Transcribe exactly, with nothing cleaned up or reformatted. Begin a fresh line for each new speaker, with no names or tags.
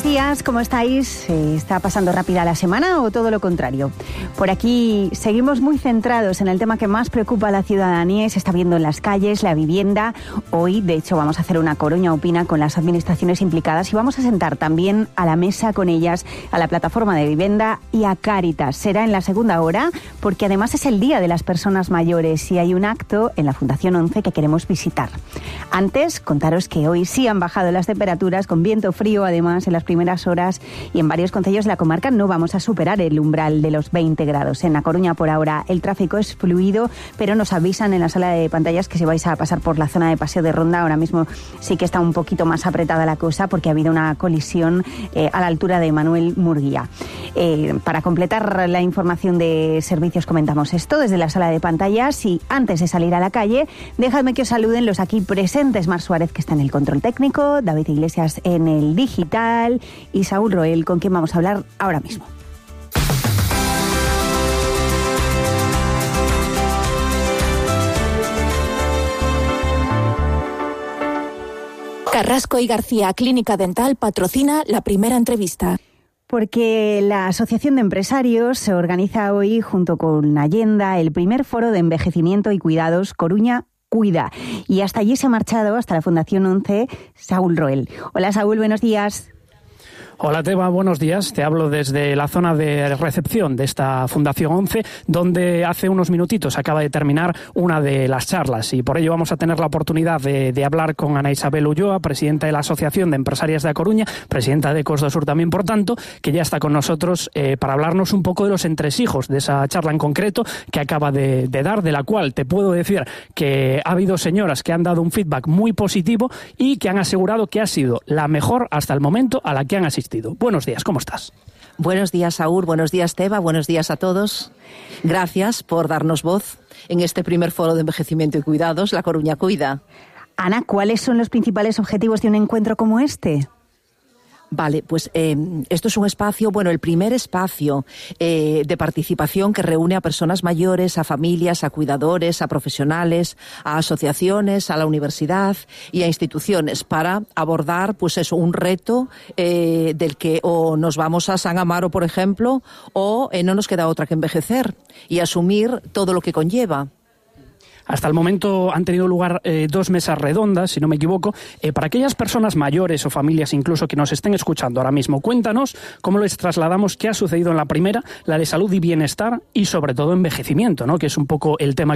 días, ¿cómo estáis? ¿Está pasando rápida la semana o todo lo contrario? Por aquí seguimos muy centrados en el tema que más preocupa a la ciudadanía y se está viendo en las calles, la vivienda. Hoy, de hecho, vamos a hacer una Coruña Opina con las administraciones implicadas y vamos a sentar también a la mesa con ellas a la plataforma de vivienda y a Cáritas. Será en la segunda hora porque además es el Día de las Personas Mayores y hay un acto en la Fundación once que queremos visitar. Antes, contaros que hoy sí han bajado las temperaturas con viento frío, además, en las primeras horas y en varios concellos de la comarca no vamos a superar el umbral de los veinte grados. En A Coruña, por ahora, el tráfico es fluido, pero nos avisan en la sala de pantallas que si vais a pasar por la zona de Paseo de Ronda, ahora mismo sí que está un poquito más apretada la cosa porque ha habido una colisión eh, a la altura de Manuel Murguía. Eh, para completar la información de servicios comentamos esto desde la sala de pantallas y antes de salir a la calle, dejadme que os saluden los aquí presentes. Mar Suárez, que está en el control técnico, David Iglesias en el digital y Saúl Roel, con quien vamos a hablar ahora mismo.
Carrasco y García Clínica Dental patrocina la primera entrevista.
Porque la Asociación de Empresarios se organiza hoy junto con Allenda el primer foro de envejecimiento y cuidados Coruña Cuida. Y hasta allí se ha marchado, hasta la Fundación once, Saúl Roel. Hola Saúl, buenos días.
Hola Teba, buenos días. Te hablo desde la zona de recepción de esta Fundación once, donde hace unos minutitos acaba de terminar una de las charlas y por ello vamos a tener la oportunidad de, de hablar con Ana Isabel Ulloa, presidenta de la Asociación de Empresarias de A Coruña, presidenta de Ecos do Sur también, por tanto, que ya está con nosotros eh, para hablarnos un poco de los entresijos de esa charla en concreto que acaba de, de dar, de la cual te puedo decir que ha habido señoras que han dado un feedback muy positivo y que han asegurado que ha sido la mejor hasta el momento a la que han asistido. Buenos días, ¿cómo estás?
Buenos días, Saúl. Buenos días, Teba. Buenos días a todos. Gracias por darnos voz en este primer foro de envejecimiento y cuidados, La Coruña Cuida.
Ana, ¿cuáles son los principales objetivos de un encuentro como este?
Vale, pues eh, esto es un espacio, bueno, el primer espacio eh, de participación que reúne a personas mayores, a familias, a cuidadores, a profesionales, a asociaciones, a la universidad y a instituciones para abordar, pues eso, un reto eh, del que o nos vamos a San Amaro, por ejemplo, o eh, no nos queda otra que envejecer y asumir todo lo que conlleva.
Hasta el momento han tenido lugar eh, dos mesas redondas, si no me equivoco. Eh, para aquellas personas mayores o familias incluso que nos estén escuchando ahora mismo, cuéntanos cómo les trasladamos qué ha sucedido en la primera, la de salud y bienestar y sobre todo envejecimiento, ¿no? Que es un poco el tema